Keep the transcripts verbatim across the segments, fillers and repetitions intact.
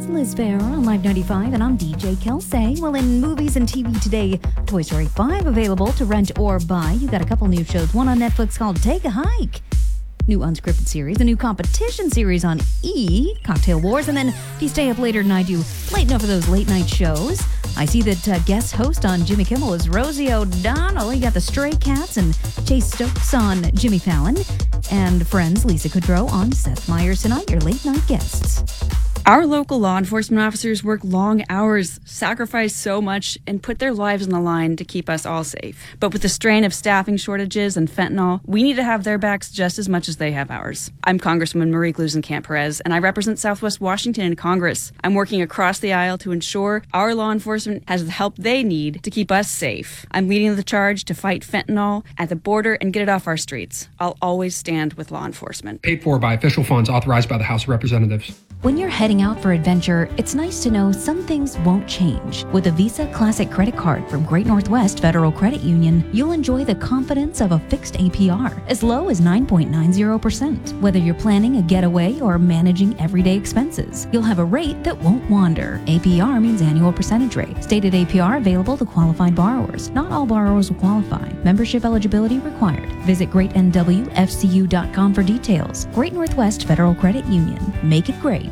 Liz Fair on Live ninety-five, and I'm D J Kelsey. Well, in movies and T V today, Toy Story five available to rent or buy. You got a couple new shows. One on Netflix called Take a Hike. New unscripted series, a new competition series on E! Cocktail Wars, and then if you stay up later than I do, late enough for those late night shows, I see that uh, guest host on Jimmy Kimmel is Rosie O'Donnell. You got the Stray Cats and Chase Stokes on Jimmy Fallon, and Friends Lisa Kudrow on Seth Meyers tonight, your late night guests. Our local law enforcement officers work long hours, sacrifice so much, and put their lives on the line to keep us all safe. But with the strain of staffing shortages and fentanyl, we need to have their backs just as much as they have ours. I'm Congresswoman Marie Gluesenkamp-Perez, and I represent Southwest Washington in Congress. I'm working across the aisle to ensure our law enforcement has the help they need to keep us safe. I'm leading the charge to fight fentanyl at the border and get it off our streets. I'll always stand with law enforcement. Paid for by official funds authorized by the House of Representatives. When you're heading out for adventure, it's nice to know some things won't change. With a Visa Classic credit card from Great Northwest Federal Credit Union, you'll enjoy the confidence of a fixed A P R, as low as nine point nine zero percent. Whether you're planning a getaway or managing everyday expenses, you'll have a rate that won't wander. A P R means annual percentage rate. Stated A P R available to qualified borrowers. Not all borrowers will qualify. Membership eligibility required. Visit great n w f c u dot com for details. Great Northwest Federal Credit Union. Make it great.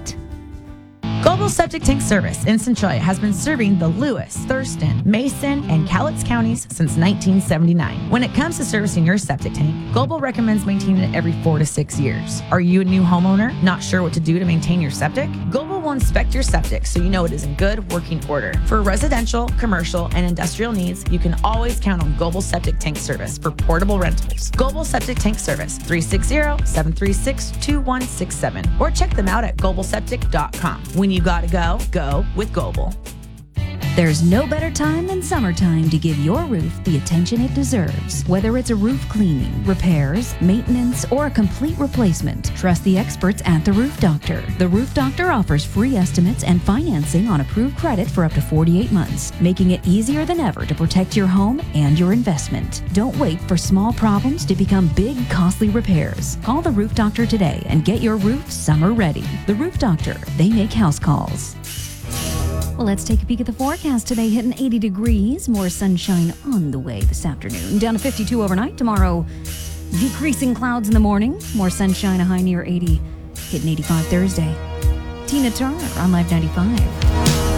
Global Septic Tank Service in Centralia has been serving the Lewis, Thurston, Mason, and Cowlitz counties since nineteen seventy-nine. When it comes to servicing your septic tank, Global recommends maintaining it every four to six years. Are you a new homeowner, not sure what to do to maintain your septic? Global will inspect your septic so you know it is in good working order. For residential, commercial, and industrial needs, you can always count on Global Septic Tank Service for portable rentals. Global Septic Tank Service, three six zero, seven three six, two one six seven, or check them out at global septic dot com. When you gotta go, go with Global. There's no better time than summertime to give your roof the attention it deserves. Whether it's a roof cleaning, repairs, maintenance, or a complete replacement, trust the experts at The Roof Doctor. The Roof Doctor offers free estimates and financing on approved credit for up to forty-eight months, making it easier than ever to protect your home and your investment. Don't wait for small problems to become big, costly repairs. Call The Roof Doctor today and get your roof summer ready. The Roof Doctor, they make house calls. Well, let's take a peek at the forecast today. Hitting eighty degrees, more sunshine on the way this afternoon. Down to fifty-two overnight. Tomorrow, decreasing clouds in the morning. More sunshine, a high near eighty. Hitting eighty-five Thursday. Tina Turner on Live ninety-five.